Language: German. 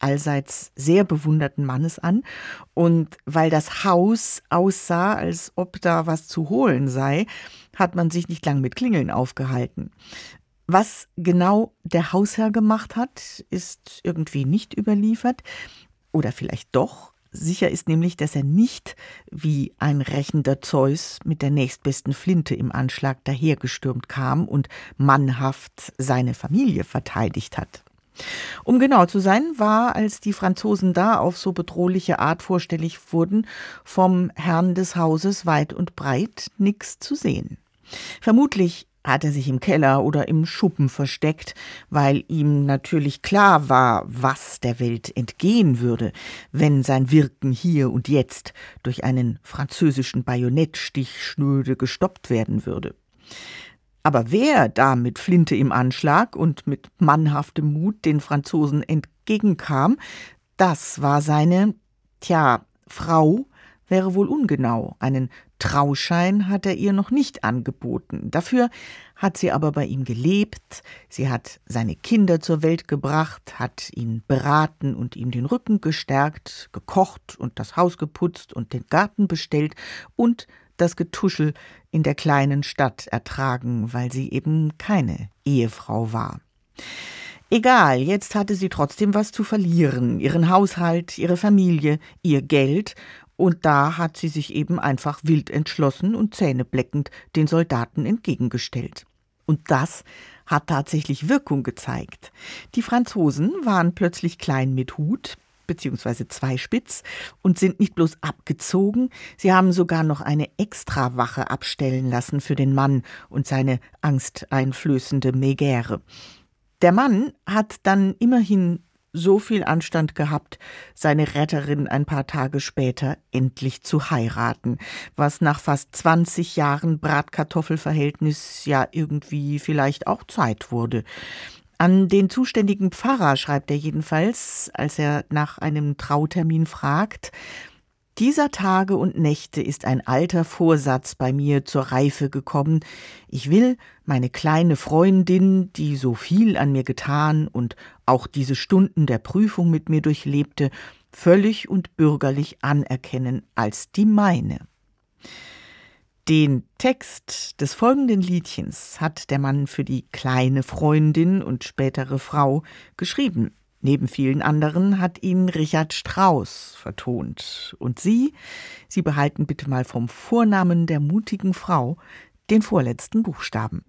allseits sehr bewunderten Mannes an. Und weil das Haus aussah, als ob da was zu holen sei, hat man sich nicht lang mit Klingeln aufgehalten. Was genau der Hausherr gemacht hat, ist irgendwie nicht überliefert. Oder vielleicht doch. Sicher ist nämlich, dass er nicht wie ein rächender Zeus mit der nächstbesten Flinte im Anschlag dahergestürmt kam und mannhaft seine Familie verteidigt hat. Um genau zu sein, war, als die Franzosen da auf so bedrohliche Art vorstellig wurden, vom Herrn des Hauses weit und breit nichts zu sehen. Vermutlich hat er sich im Keller oder im Schuppen versteckt, weil ihm natürlich klar war, was der Welt entgehen würde, wenn sein Wirken hier und jetzt durch einen französischen Bajonettstich schnöde gestoppt werden würde. Aber wer da mit Flinte im Anschlag und mit mannhaftem Mut den Franzosen entgegenkam, das war seine, Frau wäre wohl ungenau. Einen Trauschein hat er ihr noch nicht angeboten. Dafür hat sie aber bei ihm gelebt, sie hat seine Kinder zur Welt gebracht, hat ihn beraten und ihm den Rücken gestärkt, gekocht und das Haus geputzt und den Garten bestellt und das Getuschel in der kleinen Stadt ertragen, weil sie eben keine Ehefrau war. Egal, jetzt hatte sie trotzdem was zu verlieren, ihren Haushalt, ihre Familie, ihr Geld. Und da hat sie sich eben einfach wild entschlossen und zähnebleckend den Soldaten entgegengestellt. Und das hat tatsächlich Wirkung gezeigt. Die Franzosen waren plötzlich klein mit Hut, beziehungsweise zweispitz, und sind nicht bloß abgezogen, sie haben sogar noch eine Extrawache abstellen lassen für den Mann und seine angsteinflößende Megäre. Der Mann hat dann immerhin so viel Anstand gehabt, seine Retterin ein paar Tage später endlich zu heiraten, was nach fast 20 Jahren Bratkartoffelverhältnis ja irgendwie vielleicht auch Zeit wurde. An den zuständigen Pfarrer schreibt er jedenfalls, als er nach einem Trautermin fragt: Dieser Tage und Nächte ist ein alter Vorsatz bei mir zur Reife gekommen. Ich will meine kleine Freundin, die so viel an mir getan und auch diese Stunden der Prüfung mit mir durchlebte, völlig und bürgerlich anerkennen als die meine. Den Text des folgenden Liedchens hat der Mann für die kleine Freundin und spätere Frau geschrieben. Neben vielen anderen hat ihn Richard Strauss vertont. Und Sie behalten bitte mal vom Vornamen der mutigen Frau den vorletzten Buchstaben.